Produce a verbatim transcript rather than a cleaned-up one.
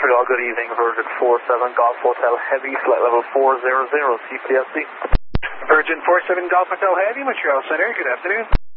Montreal, good evening, Virgin four seven Golf Hotel Heavy, flight level four zero zero, C P S C. Virgin four seven Golf Hotel Heavy, Montreal Center, good afternoon.